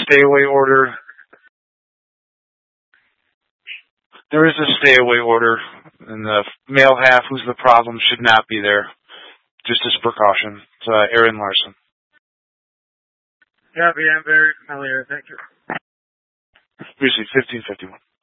stay away order. There is a stay away order, and the male half, who's the problem, should not be there. Just as precaution. It's Aaron Larson. Yeah, I'm very familiar. Thank you. Usually 1551.